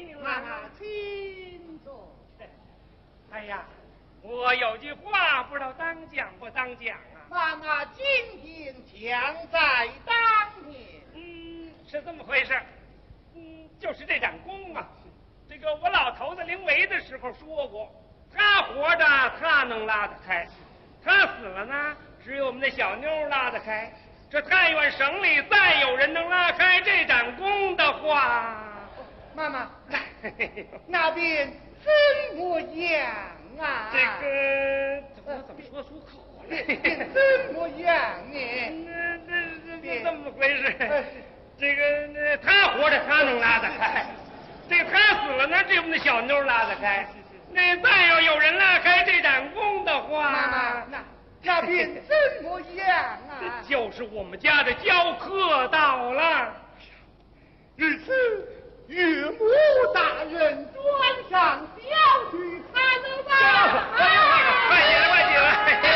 你了。 妈妈，请坐。 哎呀，我有句话不知道当讲不当讲啊。 妈妈，今天将在当面。 是这么回事。就是这盏弓啊，这个我老头子临危的时候说过，他活着他能拉得开，他死了呢，只有我们那小妞拉得开。这但愿省里再有人能拉开这盏弓的话， 妈妈，那边怎么样啊？ 这个我怎么说出口来？ 怎么样呢？ 这么回事。这个他活着他能拉得开，这个他死了呢，这我们那小妞拉得开。那再要有人拉开这盏弓的话， 妈妈，那边怎么样啊？ 就是我们家的教课到了。 日此岳母大人转上小婿才能吧？ 快起来，快起来！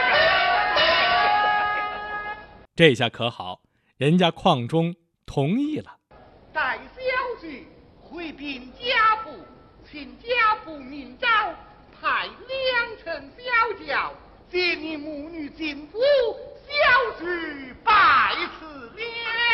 这下可好，人家邝中同意了。 待小婿回禀家父，请家父明诏，派2乘小轿接你母女进府，小婿拜辞了。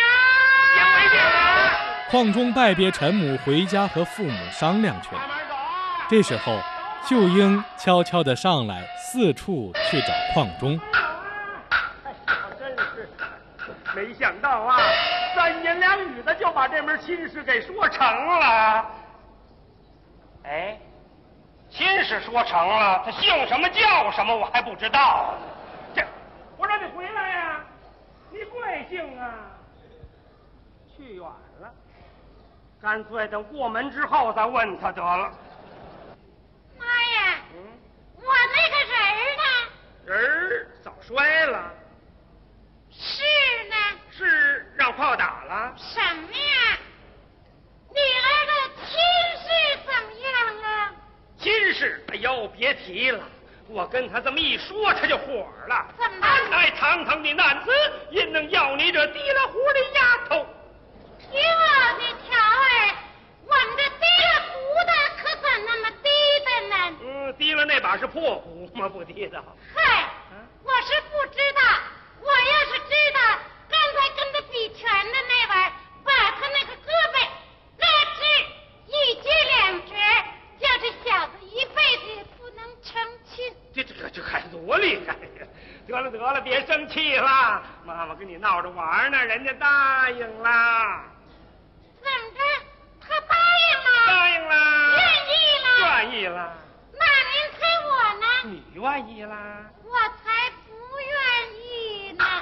邝中拜别陈母回家和父母商量去了。这时候秀英悄悄地上来，四处去找邝中。 真是没想到啊，3言2语的就把这门亲事给说成了。哎，亲事说成了，他姓什么叫什么我还不知道。这，我让你回来呀，你贵姓啊？去远了，干脆等过门之后再问他得了。 妈呀，我那个人儿呢？ 人早摔了。 是呢？ 是让炮打了？ 什么呀？你儿的亲事怎么样啊？ 亲事，哎呦，别提了，我跟他这么一说，他就火了。 怎么？ 安来堂堂的男子，因能要你这提了壶的丫头？ 哟，你瞧儿，我们这提了壶的可怎那么低的呢？ 提了那把是破壶吗？不提的。 嗨，我是不知道。我要是知道，刚才跟他比拳的那位，把他那个胳膊拉直一截2折，叫这小子一辈子也不能成亲。 这还多厉害呀！得了，别生气了，妈妈跟你闹着玩呢，人家答应了。 怎么着？他答应了？ 答应了。 愿意了？ 愿意了。 那您猜我呢？ 你愿意啦？ 我才不愿意呢。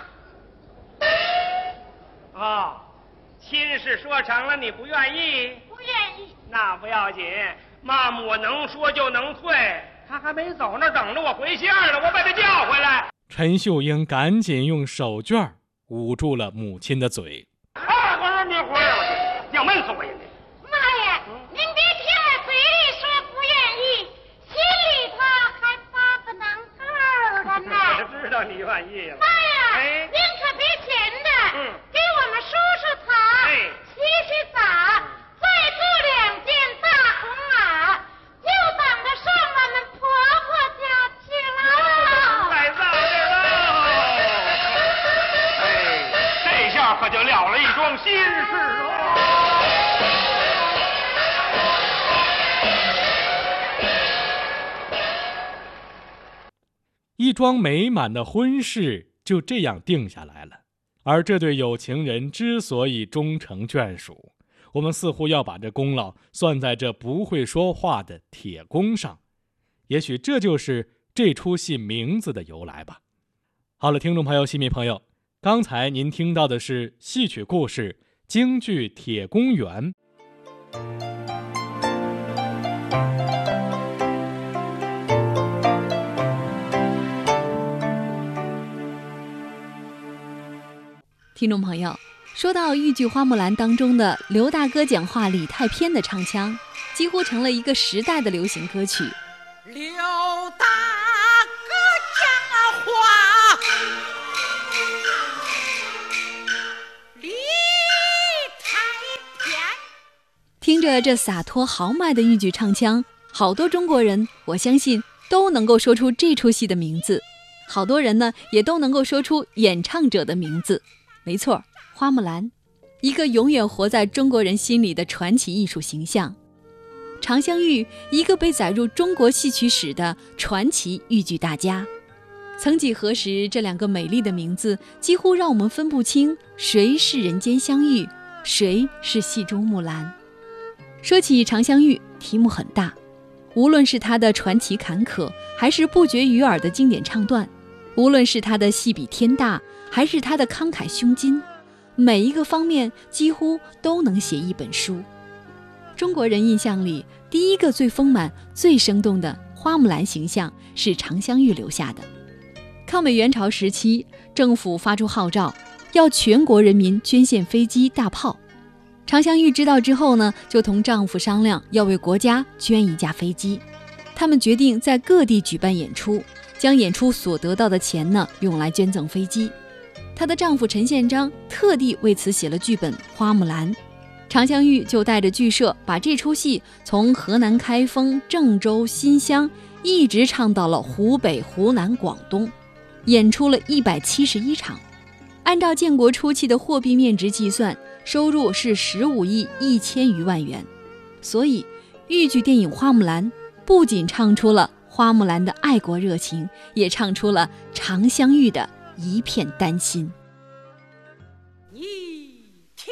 亲事说成了，你不愿意？ 不愿意。 那不要紧，妈妈我能说就能退。他还没走那等着我回信呢，我把他叫回来。 陈秀英赶紧用手绢捂住了母亲的嘴。 我说你回来，要闷死我呀！ 妈呀，您别听我嘴里说不愿意，心里头还发个能够的呢。 我知道你愿意了。 妈呀，您可别闲着，给我们梳梳头，洗洗澡，再做2件大红袄，就等着上我们婆婆家去了。 来到这喽！这下可就了了一桩心事喽。 一桩美满的婚事就这样定下来了。而这对有情人之所以终成眷属，我们似乎要把这功劳算在这不会说话的铁公上。也许这就是这出戏名字的由来吧。好了，听众朋友、戏迷朋友，刚才您听到的是戏曲故事京剧《铁公园》。 听众朋友，说到豫剧《花木兰》当中的刘大哥讲话李太偏的唱腔，几乎成了一个时代的流行歌曲。 刘大哥讲话李太偏， 听听着这洒脱豪迈的豫剧唱腔，好多中国人我相信都能够说出这出戏的名字，好多人呢也都能够说出演唱者的名字。没错，花木兰，一个永远活在中国人心里的传奇艺术形象。常香玉，一个被载入中国戏曲史的传奇豫剧大家。曾几何时，这两个美丽的名字几乎让我们分不清谁是人间香玉，谁是戏中木兰。说起常香玉，题目很大，无论是她的传奇坎坷，还是不绝于耳的经典唱段，无论是她的戏比天大，还是她的慷慨胸襟，每一个方面几乎都能写一本书。中国人印象里，第一个最丰满、最生动的花木兰形象是常香玉留下的。抗美援朝时期，政府发出号召，要全国人民捐献飞机、大炮。常香玉知道之后呢，就同丈夫商量要为国家捐一架飞机。他们决定在各地举办演出，将演出所得到的钱呢，用来捐赠飞机。她的丈夫陈宪章特地为此写了剧本《花木兰》。常香玉就带着剧社把这出戏从河南开封、郑州、新乡一直唱到了湖北、湖南、广东，演出了171场。按照建国初期的货币面值计算，收入是15亿1000余万元。所以豫剧电影《花木兰》不仅唱出了花木兰的爱国热情，也唱出了常香玉的一片丹心。